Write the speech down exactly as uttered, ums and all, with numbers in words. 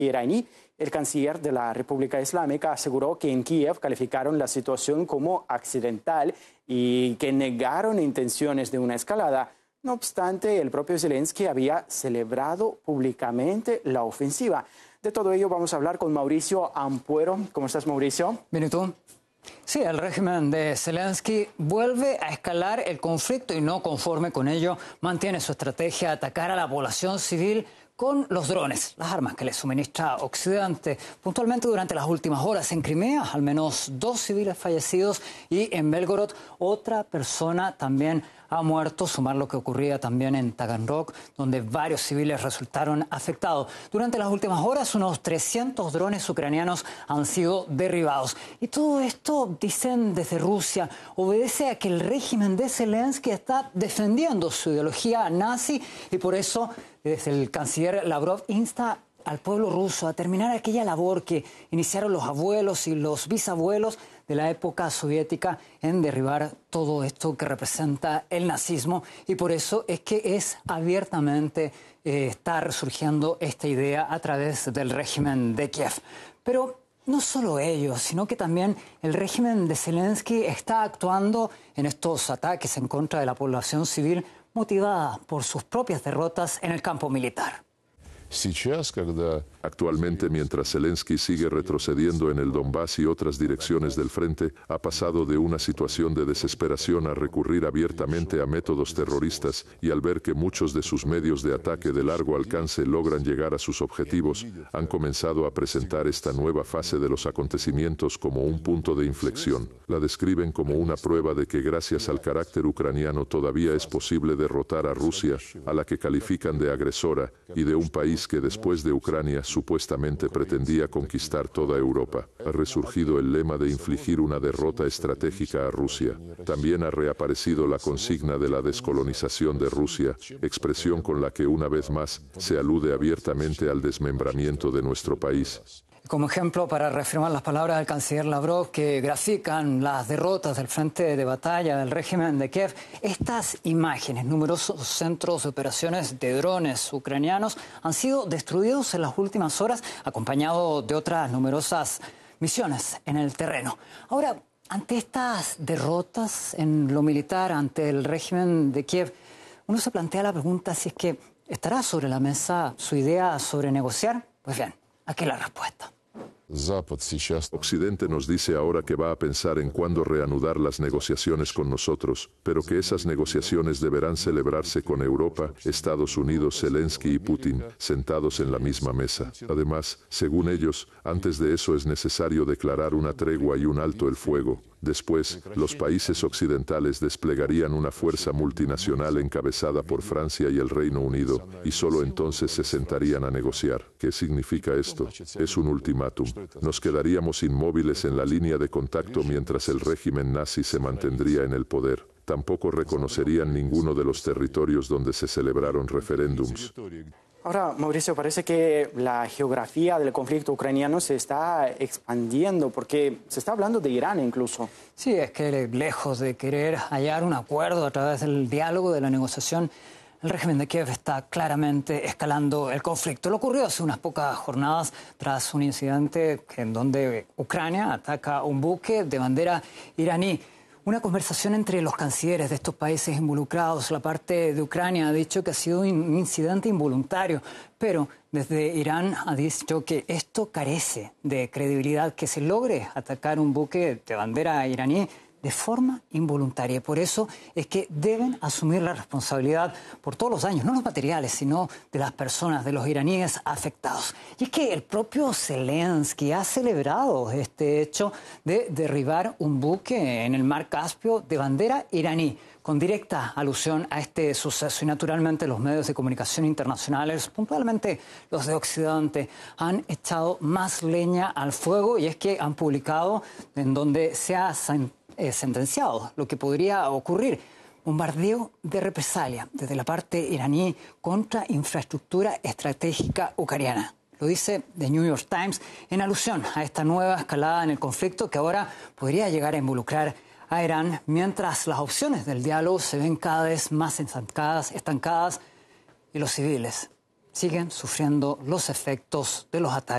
iraní. El canciller de la República Islámica aseguró que en Kiev calificaron la situación como accidental y que negaron intenciones de una escalada. No obstante, el propio Zelensky había celebrado públicamente la ofensiva. De todo ello vamos a hablar con Mauricio Ampuero. ¿Cómo estás, Mauricio? Bien, ¿y tú? Sí, el régimen de Zelensky vuelve a escalar el conflicto y no conforme con ello mantiene su estrategia de atacar a la población civil con los drones, las armas que le suministra Occidente. Puntualmente durante las últimas horas en Crimea, al menos dos civiles fallecidos y en Belgorod otra persona también ha muerto, sumar lo que ocurría también en Taganrog, donde varios civiles resultaron afectados. Durante las últimas horas, unos trescientos drones ucranianos han sido derribados. Y todo esto, dicen desde Rusia, obedece a que el régimen de Zelensky está defendiendo su ideología nazi y por eso, desde el canciller Lavrov, insta al pueblo ruso a terminar aquella labor que iniciaron los abuelos y los bisabuelos de la época soviética en derribar todo esto que representa el nazismo, y por eso es que es abiertamente eh, está resurgiendo esta idea a través del régimen de Kiev. Pero no solo ello, sino que también el régimen de Zelensky está actuando en estos ataques en contra de la población civil motivada por sus propias derrotas en el campo militar. Actualmente, mientras Zelensky sigue retrocediendo en el Donbass y otras direcciones del frente, ha pasado de una situación de desesperación a recurrir abiertamente a métodos terroristas, y al ver que muchos de sus medios de ataque de largo alcance logran llegar a sus objetivos, han comenzado a presentar esta nueva fase de los acontecimientos como un punto de inflexión. La describen como una prueba de que gracias al carácter ucraniano todavía es posible derrotar a Rusia, a la que califican de agresora, y de un país que después de Ucrania supuestamente pretendía conquistar toda Europa. Ha resurgido el lema de infligir una derrota estratégica a Rusia. También ha reaparecido la consigna de la descolonización de Rusia, expresión con la que una vez más se alude abiertamente al desmembramiento de nuestro país. Como ejemplo, para reafirmar las palabras del canciller Lavrov, que grafican las derrotas del frente de batalla del régimen de Kiev, estas imágenes, numerosos centros de operaciones de drones ucranianos han sido destruidos en las últimas horas, acompañados de otras numerosas misiones en el terreno. Ahora, ante estas derrotas en lo militar, ante el régimen de Kiev, uno se plantea la pregunta si es que estará sobre la mesa su idea sobre negociar. Pues bien, aquí la respuesta. Occidente nos dice ahora que va a pensar en cuándo reanudar las negociaciones con nosotros, pero que esas negociaciones deberán celebrarse con Europa, Estados Unidos, Zelensky y Putin, sentados en la misma mesa. Además, según ellos, antes de eso es necesario declarar una tregua y un alto el fuego. Después, los países occidentales desplegarían una fuerza multinacional encabezada por Francia y el Reino Unido, y solo entonces se sentarían a negociar. ¿Qué significa esto? Es un ultimátum. Nos quedaríamos inmóviles en la línea de contacto mientras el régimen nazi se mantendría en el poder. Tampoco reconocerían ninguno de los territorios donde se celebraron referéndums. Ahora, Mauricio, parece que la geografía del conflicto ucraniano se está expandiendo, porque se está hablando de Irán incluso. Sí, es que lejos de querer hallar un acuerdo a través del diálogo, de la negociación, el régimen de Kiev está claramente escalando el conflicto. Lo ocurrió hace unas pocas jornadas tras un incidente en donde Ucrania ataca un buque de bandera iraní. Una conversación entre los cancilleres de estos países involucrados. La parte de Ucrania ha dicho que ha sido un incidente involuntario, pero desde Irán ha dicho que esto carece de credibilidad, que se logre atacar un buque de bandera iraní de forma involuntaria. Por eso es que deben asumir la responsabilidad por todos los daños, no los materiales, sino de las personas, de los iraníes afectados. Y es que el propio Zelensky ha celebrado este hecho de derribar un buque en el mar Caspio de bandera iraní, con directa alusión a este suceso. Y naturalmente los medios de comunicación internacionales, puntualmente los de Occidente, han echado más leña al fuego, y es que han publicado en donde se ha Eh, sentenciado lo que podría ocurrir: bombardeo de represalia desde la parte iraní contra infraestructura estratégica ucraniana. Lo dice The New York Times en alusión a esta nueva escalada en el conflicto que ahora podría llegar a involucrar a Irán, mientras las opciones del diálogo se ven cada vez más estancadas, estancadas y los civiles siguen sufriendo los efectos de los ataques.